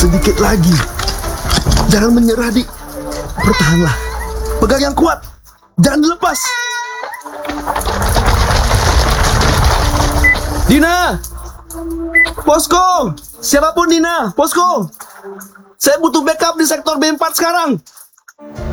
sedikit lagi. Jangan menyerah, Dik. Bertahanlah. Pegang yang kuat. Jangan dilepas. Dina! Posko! Siapapun Dina! Posko! Saya butuh backup di sektor B4 sekarang.